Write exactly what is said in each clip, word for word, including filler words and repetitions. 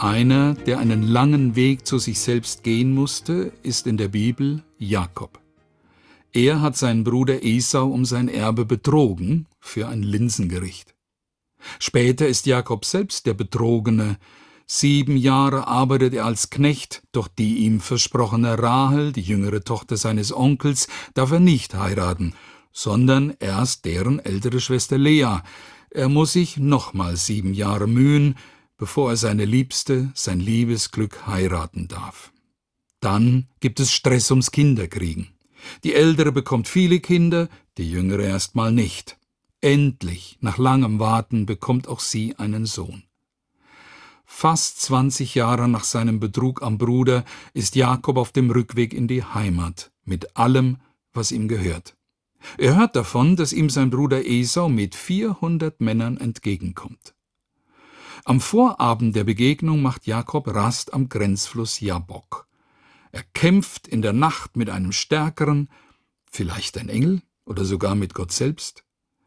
Einer, der einen langen Weg zu sich selbst gehen musste, ist in der Bibel Jakob. Er hat seinen Bruder Esau um sein Erbe betrogen für ein Linsengericht. Später ist Jakob selbst der Betrogene. Sieben Jahre arbeitet er als Knecht, doch die ihm versprochene Rahel, die jüngere Tochter seines Onkels, darf er nicht heiraten, sondern erst deren ältere Schwester Lea. Er muss sich nochmal sieben Jahre mühen, bevor er seine Liebste, sein Liebesglück heiraten darf. Dann gibt es Stress ums Kinderkriegen. Die Ältere bekommt viele Kinder, die Jüngere erstmal nicht. Endlich, nach langem Warten, bekommt auch sie einen Sohn. Fast zwanzig Jahre nach seinem Betrug am Bruder ist Jakob auf dem Rückweg in die Heimat, mit allem, was ihm gehört. Er hört davon, dass ihm sein Bruder Esau mit vierhundert Männern entgegenkommt. Am Vorabend der Begegnung macht Jakob Rast am Grenzfluss Jabbok. Er kämpft in der Nacht mit einem Stärkeren, vielleicht ein Engel oder sogar mit Gott selbst.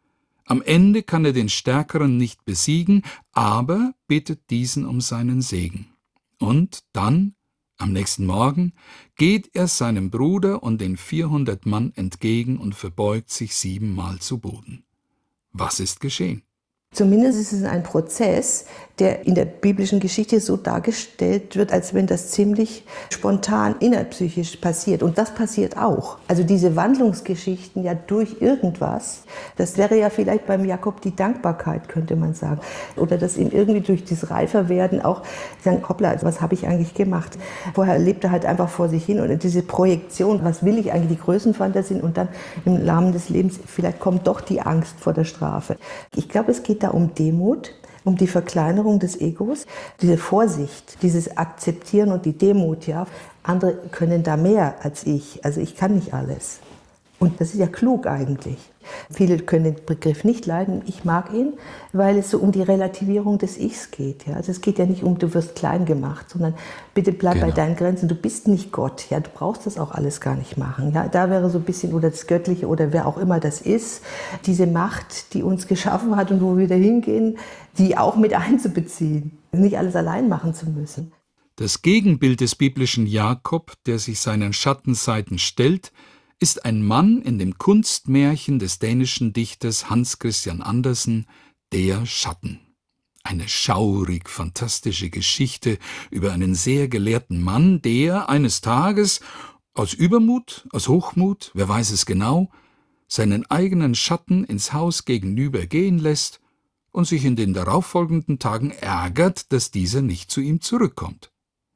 Am Ende kann er den Stärkeren nicht besiegen, aber bittet diesen um seinen Segen. Und dann, am nächsten Morgen, geht er seinem Bruder und den vierhundert Mann entgegen und verbeugt sich siebenmal zu Boden. Was ist geschehen? Zumindest ist es ein Prozess, der in der biblischen Geschichte so dargestellt wird, als wenn das ziemlich spontan innerpsychisch passiert. Und das passiert auch. Also diese Wandlungsgeschichten ja durch irgendwas, das wäre ja vielleicht beim Jakob die Dankbarkeit, könnte man sagen. Oder dass ihm irgendwie durch das Reiferwerden auch sagen, hoppla, was habe ich eigentlich gemacht? Vorher lebte er halt einfach vor sich hin und diese Projektion, was will ich eigentlich, die Größenfantasien und dann im Rahmen des Lebens, vielleicht kommt doch die Angst vor der Strafe. Ich glaube, es geht da um Demut, um die Verkleinerung des Egos, diese Vorsicht, dieses Akzeptieren und die Demut, ja. Andere können da mehr als ich, also ich kann nicht alles. Und das ist ja klug eigentlich. Viele können den Begriff nicht leiden, ich mag ihn, weil es so um die Relativierung des Ichs geht. Ja. Also es geht ja nicht um, du wirst klein gemacht, sondern bitte bleib genau bei deinen Grenzen, du bist nicht Gott, ja, du brauchst das auch alles gar nicht machen. Ja. Da wäre so ein bisschen, oder das Göttliche oder wer auch immer das ist, diese Macht, die uns geschaffen hat und wo wir da hingehen, die auch mit einzubeziehen, nicht alles allein machen zu müssen. Das Gegenbild des biblischen Jakob, der sich seinen Schattenseiten stellt, ist ein Mann in dem Kunstmärchen des dänischen Dichters Hans Christian Andersen, Der Schatten. Eine schaurig fantastische Geschichte über einen sehr gelehrten Mann, der eines Tages aus Übermut, aus Hochmut, wer weiß es genau, seinen eigenen Schatten ins Haus gegenüber gehen lässt und sich in den darauffolgenden Tagen ärgert, dass dieser nicht zu ihm zurückkommt.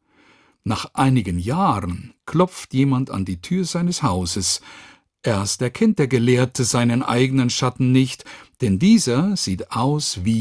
Nach einigen Jahren klopft jemand an die Tür seines Hauses. Erst erkennt der Gelehrte seinen eigenen Schatten nicht, denn dieser sieht aus wie